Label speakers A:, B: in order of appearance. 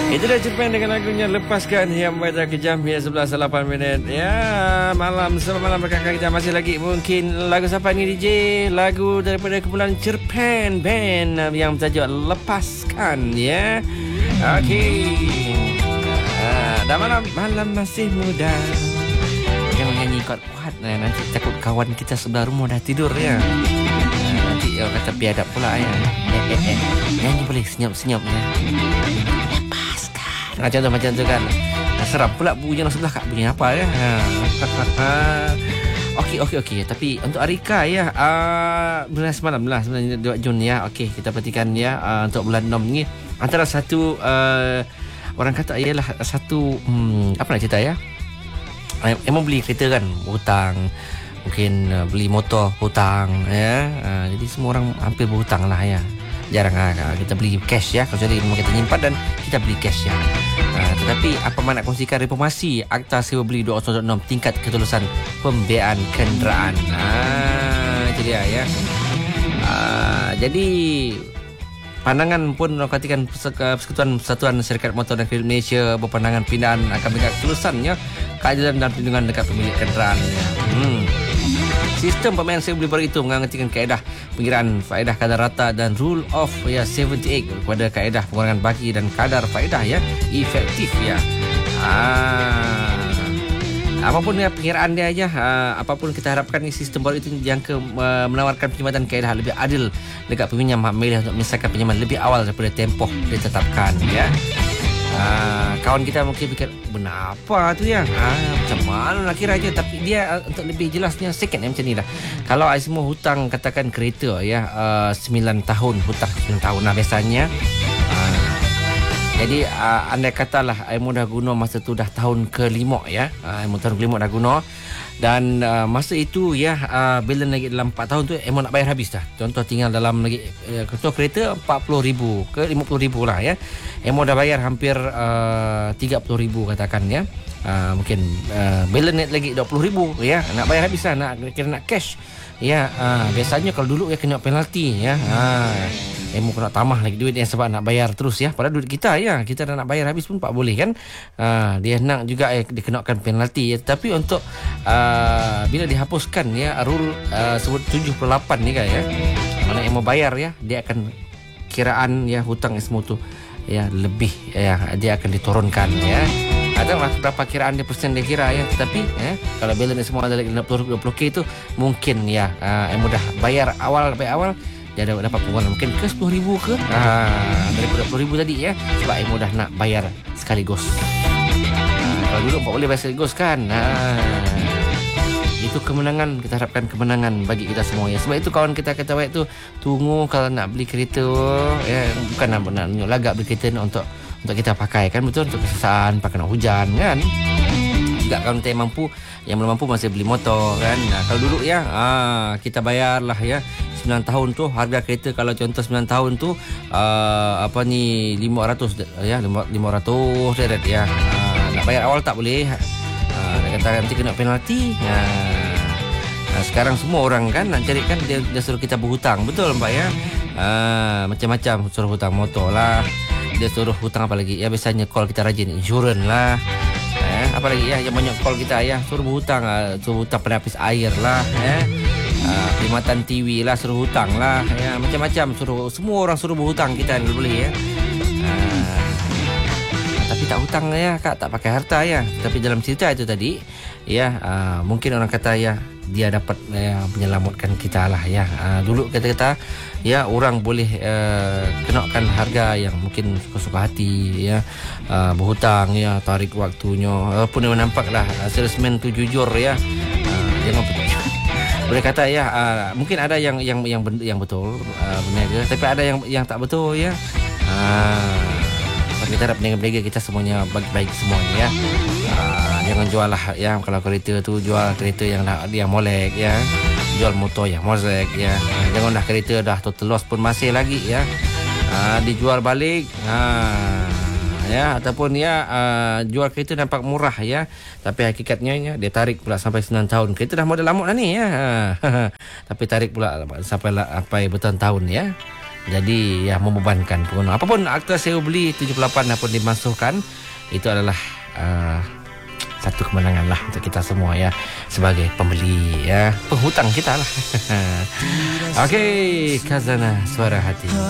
A: Itu dah cerpen dengan lagunya Lepaskan yang baca kejam ya 11:08. Ya, malam semalam berkakak kita masih lagi mungkin lagu siapa ni DJ? Lagu daripada kumpulan cerpen band yang bertajuk Lepaskan ya. Okey. Dah malam masih muda. Jangan nyanyi kuat-kuat nanti takut kawan kita sebelah rumah dah tidur ya. Nanti kata biadab pula ya. Nyanyi boleh senyap-senyap ya. Macam tu kan. Seram pula bunyi orang sebelah kat bunyi apa ya. Okey. Tapi untuk Arika ya, bulan semalam lah sebenarnya 2 Jun ya. Okey, kita perhatikan ya, untuk bulan 6 ni antara satu orang kata ialah satu apa nak cerita ya. Emang beli kereta kan hutang. Mungkin beli motor hutang ya. Jadi semua orang hampir berhutang lah ya. Jarang kita beli cash ya. Kecuali memang kita nyimpan dan kita beli cash ya. Tetapi apa nak kongsikan reformasi Akta Sewa Beli 206 tingkat ketulusan pembiayaan kenderaan. Itu dia ya. Jadi pandangan pun orang katakan Persekutuan Persatuan Syarikat Motor dan Kredit Malaysia berpandangan pindahan akan meningkat ketulusannya keadilan dan perlindungan dekat pemilik kenderaan ya. Sistem pembayaran sewa beli baru itu menganggapkan kaedah pengiraan faedah kadar rata dan rule of 78 kepada kaedah pengurangan baki dan kadar faedah ya efektif ya. Apapun ya pengiraan dia aja, apapun kita harapkan ni sistem baru itu jangka menawarkan perkhidmatan kaedah lebih adil dekat peminjam hak milih untuk menyelesaikan pinjaman lebih awal daripada tempoh ditetapkan ya. Kawan kita mungkin fikir benar apa tu ya, macam mana nak kira aja, tapi dia untuk lebih jelasnya second macam ni lah. Kalau semua hutang katakan kereta ya 9 tahun hutang 9 tahun lah biasanya. Jadi andai katalah Aimo dah guna masa tu dah tahun ke-5 ya. Aimo tahun ke-5 dah guna. Dan masa itu ya balance lagi dalam 4 tahun tu Aimo nak bayar habis dah. Contoh tinggal dalam lagi contoh kereta 40,000 ke 50,000 lah ya. Aimo dah bayar hampir 30,000 katakan ya. Mungkin balance lagi 20,000 ya. Nak bayar habis lah, nak cash. Ya, biasanya kalau dulu ya kena penalti ya. Emo kena tamah lagi duit yang sebab nak bayar terus ya. Padahal duit kita ya, kita dah nak bayar habis pun tak boleh kan. Dia nak juga dikenakan penalti ya. Tapi untuk bila dihapuskan ya rule sebut 78 ni kan ya. Mana Emo bayar ya, dia akan kiraan ya hutang semua tu ya lebih ya, dia akan diturunkan ya. Ada berapa kiraan dia persen dia kira ya. Tetapi kalau balance semua ada lagi 20k tu mungkin ya Emo dah bayar awal dia dapat pengeluaran mungkin ke 10,000 ke daripada 20,000 tadi ya, sebab Emo dah nak bayar sekaligus. Kalau dulu tak boleh bayar sekaligus kan. Itu kemenangan, kita harapkan kemenangan bagi kita semua ya. Sebab itu kawan kita kata baik tu tunggu kalau nak beli kereta ya, bukan nak tunjuk lagak beli kereta untuk kita pakai kan, betul, untuk kesesaan pakai nak hujan kan. Juga kawan kita yang belum mampu masih beli motor kan. Kalau dulu ya kita bayarlah ya 9 tahun tu harga kereta, kalau contoh 9 tahun tu 500 ya 500 deret ya. Nak bayar awal tak boleh. Dia kata nanti kena penalti. Sekarang semua orang kan nak cari kan dia suruh kita berhutang, betul Pak ya. Macam-macam suruh hutang motor lah. Dia suruh hutang apa lagi ya, biasanya call kita rajin insurans lah. Apa lagi ya yang banyak call kita ya, suruh berhutang, suruh hutang penapis air lah perkhidmatan TV lah, suruh hutang lah ya, macam-macam semua orang suruh berhutang kita ni boleh ya. Tapi tak hutang ya Kak, tak pakai harta ya. Tapi dalam cerita itu tadi ya, mungkin orang kata ya dia dapat menyelamatkan kita lah ya. Dulu kata-kata ya orang boleh kenakan harga yang mungkin suka-suka hati ya, berhutang ya, tarik waktunya pun nampaklah salesman tu jujur ya. Jangan boleh kata ya, mungkin ada yang betul berniaga, tapi ada yang tak betul ya. Kita harap berniaga kita semuanya baik-baik semuanya ya. Jangan jual lah ya, kalau kereta tu jual kereta yang dia molek ya, jual motor yang molek ya. Jangan dah kereta dah total loss pun masih lagi ya, dijual balik ya, ataupun ya jual kereta nampak murah ya, tapi hakikatnya ya, dia tarik pula sampai 9 tahun. Kereta dah model lama dah ni ya. Tapi tarik pula sampai bertahun-tahun ya. Jadi ya membebankan pengguna. Apapun akta sewa beli 78 pun dimasukkan, itu adalah satu kemenangan lah untuk kita semua ya, sebagai pembeli ya, penghutang kita lah. Okey, Khazanah Suara Hati.